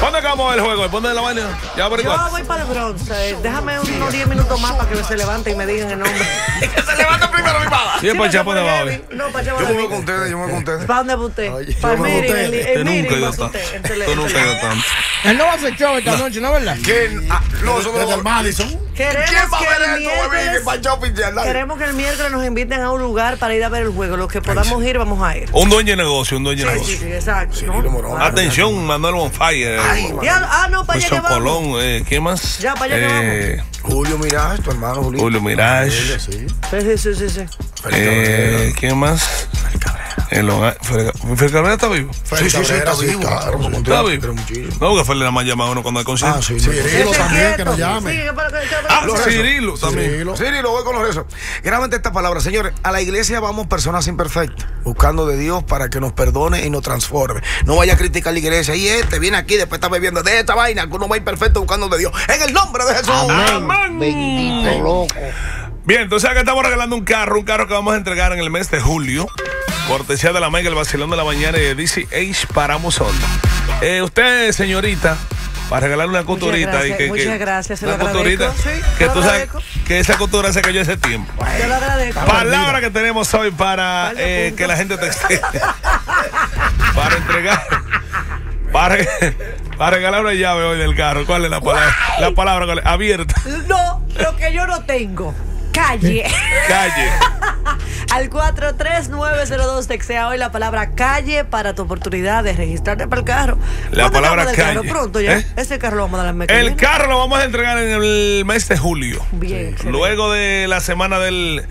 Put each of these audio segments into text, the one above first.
¿Cuándo acabamos el juego? ¿Dónde la vaina? ¿Ya Yo voy para el bronce. Déjame unos 10 minutos más para que se levante y me digan el nombre. Que se levante primero, mi pava. Sí, para Chapo de Babi. No, para Chapo Yo de me voy con ustedes, yo me voy con ustedes. ¿Para dónde va usted? Para el Mirin, el Mirin va usted. Tú nunca ido tanto. Él no va a hacer show esta noche, ¿no es verdad? ¿Quién? No, eso Desde el Madison. Queremos que el miércoles nos inviten a un lugar para ir a ver el juego. Los que podamos ir, vamos a ir. Un dueño de negocio, un dueño de negocio. Sí, exacto. Atención, Manuel Bonfire. No, para allá que vamos. Colón, ¿quién más? Ya, para allá que vamos. Julio Mirage, tu hermano Julio. Julio Mirage. Sí. ¿Quién más? ¿Felipe Cabrera está vivo? Sí, está vivo. ¿Está vivo? No, que fue la más llamada uno cuando hay concierto. Cirilo también, que nos llame. Cirilo también. Cirilo, voy con los rezos. Grábate esta palabra, señores. A la iglesia vamos personas imperfectas, buscando de Dios para que nos perdone y nos transforme. No vaya a criticar la iglesia. Y viene aquí, después está bebiendo de esta vaina, que uno va imperfecto buscando de Dios. En el nombre de Jesús. Amén. Bendito loco. Bien, entonces acá estamos regalando un carro que vamos a entregar en el mes de julio. Cortesía de la Mega, el vacilón de la mañana y de DCH para Musonda. Usted, señorita, para regalar una costurita. Muchas gracias, se lo agradezco. Sí, que tú sabes que esa costura se cayó ese tiempo. Yo lo agradezco. Palabra que tenemos hoy para que la gente te para entregar. Para regalar una llave hoy del carro. ¿Cuál es la palabra? La palabra abierta. No, lo que yo no tengo. Calle. Al 43902 textea hoy la palabra calle para tu oportunidad de registrarte para el carro. La palabra calle. Carro? Pronto ya. Ese carro lo vamos a dar al mes. El carro lo vamos a entregar en el mes de julio. Bien. Luego de la semana del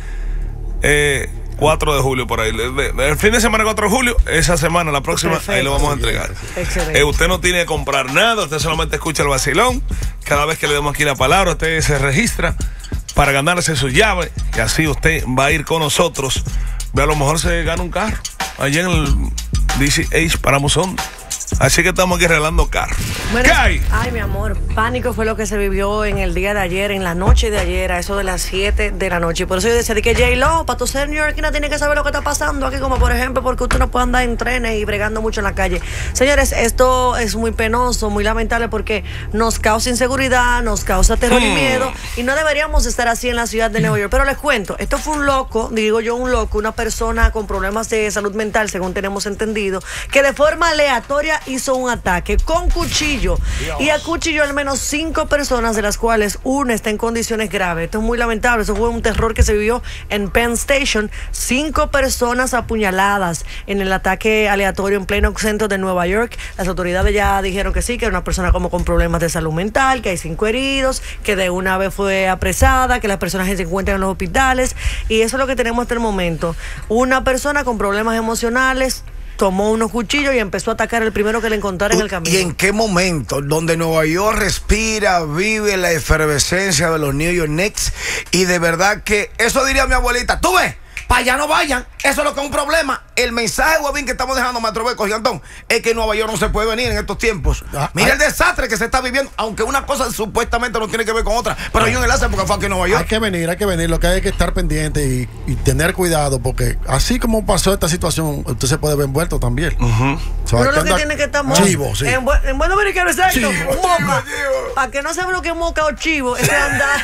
4 de julio por ahí. El fin de semana 4 de julio, esa semana, la próxima, perfecto, ahí lo vamos a entregar. Excelente. Usted no tiene que comprar nada, usted solamente escucha el vacilón. Cada vez que le demos aquí la palabra, usted se registra para ganarse su llave y así usted va a ir con nosotros. A lo mejor se gana un carro allá en el DCH para Musonda. Así que estamos aquí regalando carros. Bueno, ay, mi amor, pánico fue lo que se vivió en el día de ayer, en la noche de ayer, a eso de las 7 de la noche. Y por eso yo decía que J-Lo, para tu ser neoyorquina, tiene que saber lo que está pasando aquí, como por ejemplo, porque usted no puede andar en trenes y bregando mucho en la calle. Señores, esto es muy penoso, muy lamentable, porque nos causa inseguridad, nos causa terror y miedo, y no deberíamos estar así en la ciudad de Nueva York. Pero les cuento, esto fue un loco, digo yo un loco, una persona con problemas de salud mental, según tenemos entendido, que de forma aleatoria hizo un ataque con cuchillo y acuchilló al menos 5 personas, de las cuales una está en condiciones graves. Esto es muy lamentable. Eso fue un terror que se vivió en Penn Station. 5 personas apuñaladas en el ataque aleatorio en pleno centro de Nueva York. Las autoridades ya dijeron que sí, que era una persona como con problemas de salud mental, que hay 5 heridos, que de una vez fue apresada, que las personas se encuentran en los hospitales, y eso es lo que tenemos hasta el momento. Una persona con problemas emocionales tomó unos cuchillos y empezó a atacar el primero que le encontrara en el camino. ¿Y en qué momento? Donde Nueva York respira, vive la efervescencia de los New York Knicks, y de verdad que eso diría mi abuelita, tú ves, para allá no vayan, eso es lo que es un problema. El mensaje, Guavín, que estamos dejando, Maestro Beco Gigantón, es que Nueva York no se puede venir en estos tiempos. Mira el desastre que se está viviendo, aunque una cosa supuestamente no tiene que ver con otra, pero hay un enlace porque fue aquí en Nueva York. Hay que venir, lo que hay que estar pendiente y tener cuidado, porque así como pasó esta situación, usted se puede ver envuelto también. Pero lo que tiene que estar chivo, sí. En buen dominicano, exacto, moca. Para que no se bloquee moca o chivo, ese andar.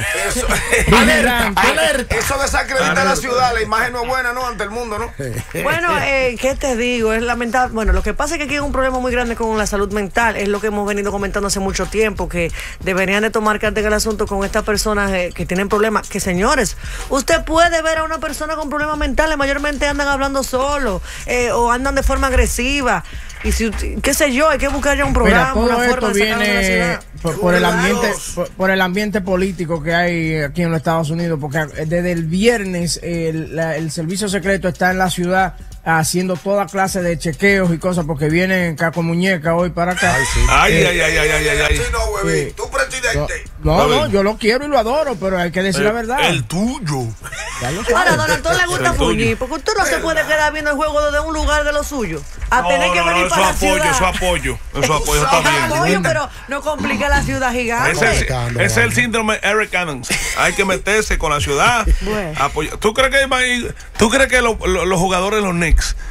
Alerta. Eso desacredita la ciudad, la imagen no es buena, ¿no? Ante el mundo, ¿no? Bueno, ¿qué te digo? Es lamentable. Bueno, lo que pasa es que aquí hay un problema muy grande con la salud mental. Es lo que hemos venido comentando hace mucho tiempo, que deberían de tomar carta en el asunto con estas personas que tienen problemas. Que, señores, usted puede ver a una persona con problemas mentales, mayormente andan hablando solo o andan de forma agresiva. Y si, qué sé yo, hay que buscar ya un programa, todo una forma esto de sacarlo de la ciudad. Por el ambiente político que hay aquí en los Estados Unidos, porque desde el viernes el servicio secreto está en la ciudad haciendo toda clase de chequeos y cosas, porque vienen caco muñeca hoy para acá. Ay. Tu presidente. No, yo lo quiero y lo adoro, pero hay que decir la verdad. El tuyo. Ahora, Donald Trump le gusta fuñir, porque usted no se puede quedar viendo el juego desde un lugar de lo suyo. A tener que venir para la ciudad. Eso apoyo está bien. Pero no complica la ciudad gigante. Ese es el síndrome Eric Adams. Hay que meterse con la ciudad. Bueno. ¿Tú crees que los jugadores de los Knicks,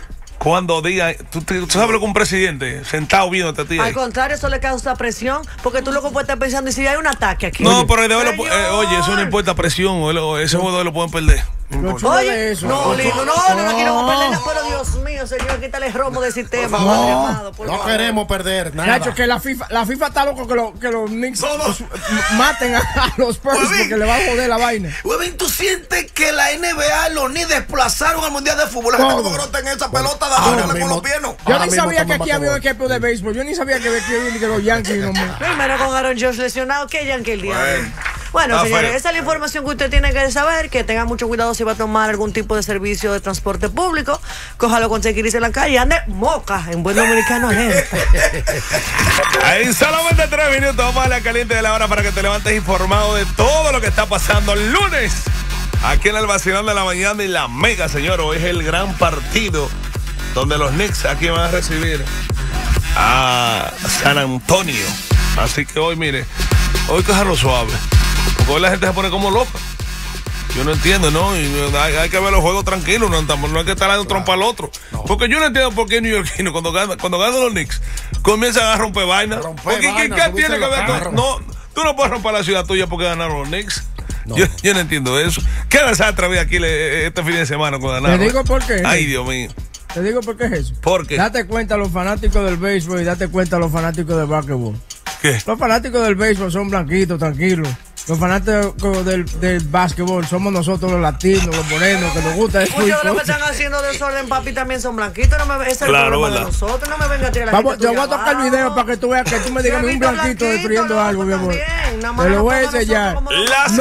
cuando diga, tú sabes lo que un presidente sentado viéndote a ti ahí. Al contrario, eso le causa presión, porque tú lo que puedes estar pensando, y si hay un ataque aquí. No, pero Señor. oye, eso no importa presión, ese juego lo pueden perder. Lo chulo Oye, de eso. no, lindo, no, aquí no vamos a perder nada, pero Dios mío, señor, quítale el romo del sistema. Por Padre favor, amado, por no favor. queremos perder nada. Nacho, que la FIFA está loco que los Knicks maten a los Spurs Huevín. porque le van a joder la vaina. Huevín, ¿tú sientes que la NBA, los Knicks desplazaron al Mundial de Fútbol? La gente ¿Cómo? como no tenga esa pelota de ahora darle con mismo- los pies, ¿no? Yo Ahora ni mismo sabía que estamos aquí había un batallando. equipo de béisbol. Yo ni sabía que los Yankees no me... Primero con Aaron Josh lesionado, que Yankee el diablo. Bueno, Está señores, feo. esa es la información que usted tiene que saber, que tenga mucho cuidado si va a tomar algún tipo de servicio de transporte público, cójalo con seguirse en la calle, ande moca, en buen dominicano es. Ahí solamente 3 minutos, vamos a la caliente de la hora para que te levantes informado de todo lo que está pasando el lunes. Aquí en el vacilón de la mañana y la mega, señor, hoy es el gran partido donde los Knicks aquí van a recibir a San Antonio. Así que hoy, mire, hoy cogerlo suave, porque hoy la gente se pone como loca. Yo no entiendo, ¿no? Y hay que ver los juegos tranquilos, no hay que estar dando trompa al otro. Porque yo no entiendo por qué neoyorquinos cuando ganan los Knicks comienzan a romper vainas. Porque vainas, ¿qué subirse tiene en que los ver carros. con...? No, tú no puedes romper la ciudad tuya porque ganaron los Knicks. No. Yo no entiendo eso. ¿Qué desastre había aquí este fin de semana cuando ganaron? Te digo por qué. Ay, Dios mío. Te digo por qué es eso. ¿Por qué? Date cuenta los fanáticos del béisbol y date cuenta los fanáticos del básquetbol. ¿Qué? Los fanáticos del béisbol son blanquitos, tranquilos. Los fanáticos del básquetbol somos nosotros los latinos, los morenos, que nos gusta eso. Muchos de los que están haciendo desorden, papi, también son blanquitos. No me, ese es el Claro, problema de ¿verdad? nosotros. No me venga a tirar la Vamos, gente yo voy a tuya tocar el abajo. video para que tú veas que tú me digas Yo he un visto blanquito blanquito, destruyendo loco, algo, mi amor. también. Nada más Te lo nos voy a pongan enseñar. nosotros como La